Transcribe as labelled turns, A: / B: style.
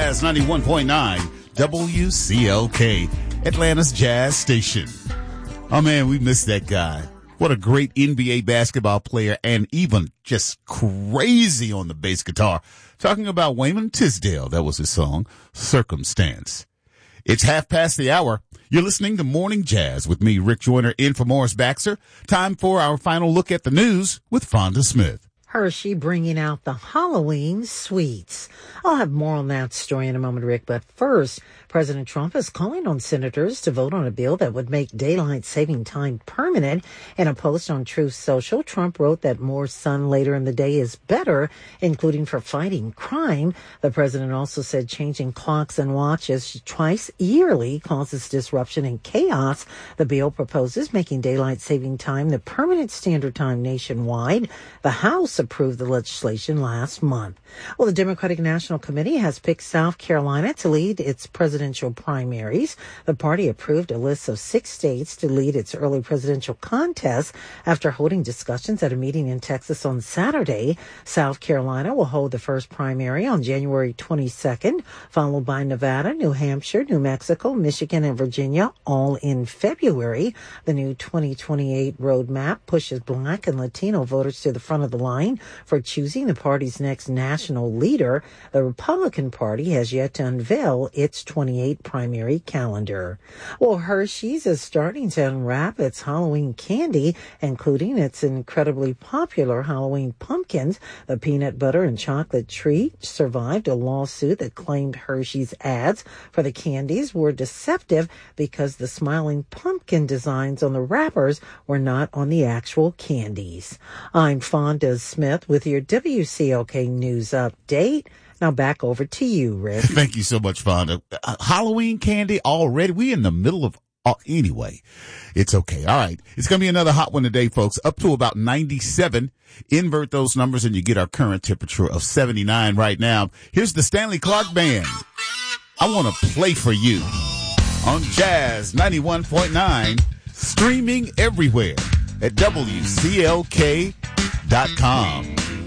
A: Jazz 91.9 WCLK, Atlanta's Jazz Station. Oh man, we missed that guy. What a great NBA basketball player and even just crazy on the bass guitar. Talking about Wayman Tisdale. That was his song, Circumstance. It's 1:30. You're listening to Morning Jazz with me, Rick Joyner, in for Morris Baxter. Time for our final look at the news with Fonda Smith.
B: Hershey bringing out the Halloween sweets. I'll have more on that story in a moment, Rick. But first, President Trump is calling on senators to vote on a bill that would make daylight saving time permanent. In a post on Truth Social, Trump wrote that more sun later in the day is better, including for fighting crime. The president also said changing clocks and watches twice yearly causes disruption and chaos. The bill proposes making daylight saving time the permanent standard time nationwide. The House approved the legislation last month. Well, the Democratic National Committee has picked South Carolina to lead its presidential primaries. The party approved a list of 6 states to lead its early presidential contest after holding discussions at a meeting in Texas on Saturday. South Carolina will hold the first primary on January 22nd, followed by Nevada, New Hampshire, New Mexico, Michigan, and Virginia, all in February. The new 2028 roadmap pushes Black and Latino voters to the front of the line for choosing the party's next national leader. The Republican Party has yet to unveil its 28 primary calendar. Well, Hershey's is starting to unwrap its Halloween candy, including its incredibly popular Halloween pumpkins. The peanut butter and chocolate treat survived a lawsuit that claimed Hershey's ads for the candies were deceptive because the smiling pumpkin designs on the wrappers were not on the actual candies. I'm Fonda Smith with your WCLK News Update. Now back over to you, Rick.
A: Thank you so much, Fonda. Halloween candy already. We in the middle of, anyway, it's okay. All right. It's going to be another hot one today, folks. Up to about 97. Invert those numbers and you get our current temperature of 79 right now. Here's the Stanley Clarke Band. I want to play for you on Jazz 91.9, streaming everywhere at WCLK.com.